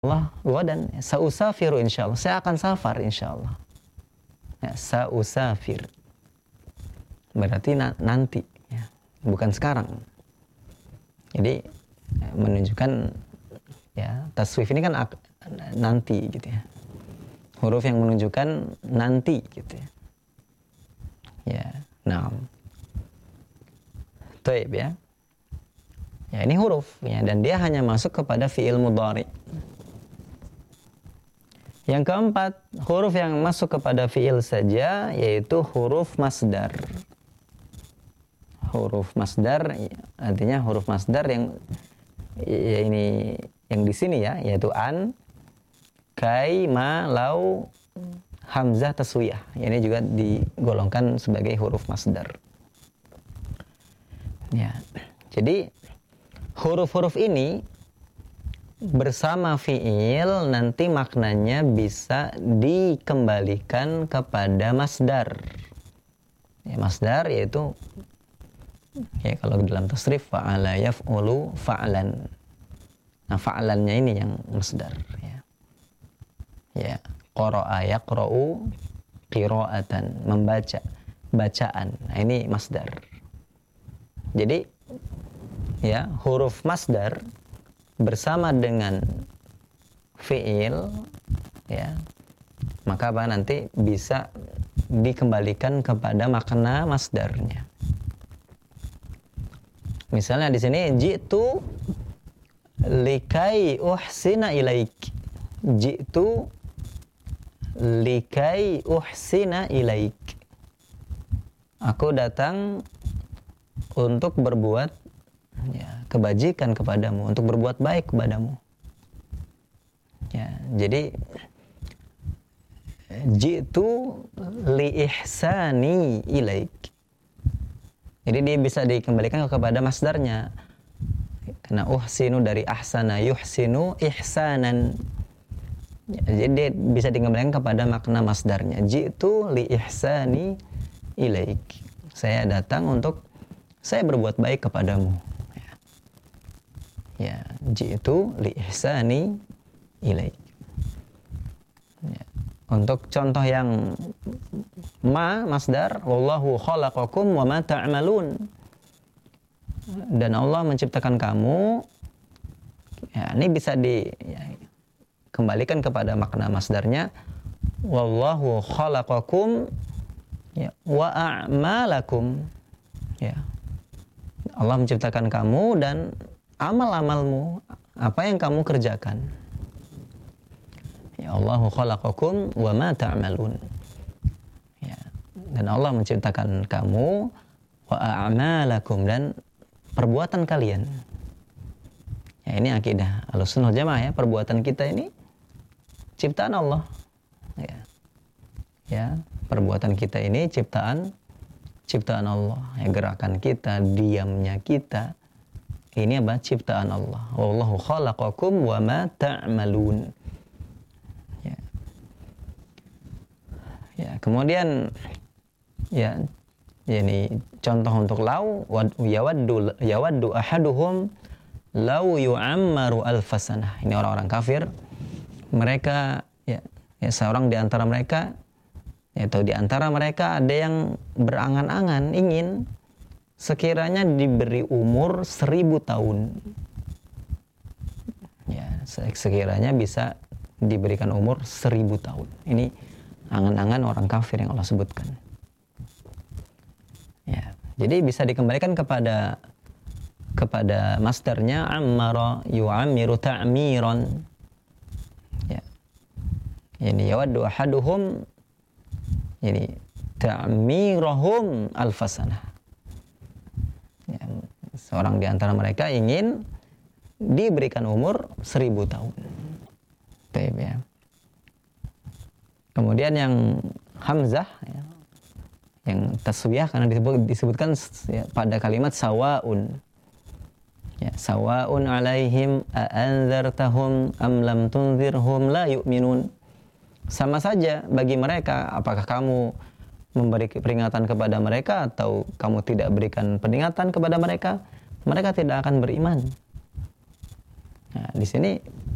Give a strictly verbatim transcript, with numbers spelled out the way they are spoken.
Allah ghadan, sausafiru insyaallah, saya akan safar insyaallah. Ya, sausafir. Berarti na- nanti, ya, bukan sekarang. Jadi menunjukkan, ya, taswif ini kan ak- nanti gitu ya. Huruf yang menunjukkan nanti gitu ya. Ya, nah. Taib ya. Ya, ini huruf ya, dan dia hanya masuk kepada fi'il mudhari. Yang keempat, huruf yang masuk kepada fi'il saja yaitu huruf masdar. Huruf masdar artinya huruf masdar yang ya ini yang di sini ya, yaitu an, kai, ma, lau, hamzah, taswiyah. Ini juga digolongkan sebagai huruf masdar. Ya. Jadi huruf-huruf ini bersama fi'il nanti maknanya bisa dikembalikan kepada masdar. Ya, masdar yaitu, ya, kalau dalam tasrif fa'ala yaf'ulu fa'lan. Nah, fa'lannya ini yang masdar ya. Ya, qara'a yaqra'u qira'atan, membaca, bacaan. Nah, ini masdar. Jadi ya, huruf masdar bersama dengan fi'il ya, maka apa nanti bisa dikembalikan kepada makna masdarnya. Misalnya di sini jitu likai uhsina ilaik. Jitu likai uhsina ilaik. Aku datang untuk berbuat, ya, kebajikan kepadamu, untuk berbuat baik kepadamu. Ya, jadi jitu li ihsani ilaik. Jadi dia bisa dikembalikan kepada masdarnya. Karena uhsinu dari ahsana yuhsinu ihsanan. Ya, jadi dia bisa dikembalikan kepada makna masdarnya. Jitu li ihsani ilaik. Saya datang untuk saya berbuat baik kepadamu. Ya, jitu li ihsani ilaik. Ya. Untuk contoh yang ma masdar, wallahu khalaqakum wa ma ta'malun. Dan Allah menciptakan kamu. Ya, ini bisa dikembalikan kepada makna masdarnya, wallahu khalaqakum, ya, wa a'malakum. Ya. Allah menciptakan kamu dan amal-amalmu, apa yang kamu kerjakan. Ya, Allahu khalaqakum wa ma ta'malun. Ya, dan Allah menciptakan kamu wa a'malakum, dan perbuatan kalian. Ya, ini akidah Ahlussunnah wal Jamaah ya, perbuatan kita ini ciptaan Allah. Ya. Ya, perbuatan kita ini ciptaan ciptaan Allah. Ya, gerakan kita, diamnya kita, ini apa? Ciptaan Allah. Wallahu khalaqakum wa ma ta'malun. Ya. Ya, kemudian ya, ini contoh untuk lau, yawaddu yawaddu ahaduhum lau yu'ammaru alfasanah. Ini orang-orang kafir. Mereka ya, ya seorang di antara mereka, yaitu di antara mereka ada yang berangan-angan ingin sekiranya diberi umur seribu tahun. Ya, sekiranya bisa diberikan umur seribu tahun. Ini angan-angan orang kafir yang Allah sebutkan. Ya, jadi bisa dikembalikan kepada kepada masdarnya ammara yu'ammiru ta'miran. Ya. Ini yawaddu ahaduhum, ini ta'mirahum alfasanah. Ya, seorang di antara mereka ingin diberikan umur seribu tahun. Baik, ya. Kemudian yang hamzah, ya, yang taswiyah karena disebut, disebutkan ya, pada kalimat sawaun. Ya, sawaun alaihim a'anzartahum am lam tunzirhum la yu'minun. Sama saja bagi mereka apakah kamu memberi peringatan kepada mereka atau kamu tidak berikan peringatan kepada mereka, mereka tidak akan beriman. Nah, di sini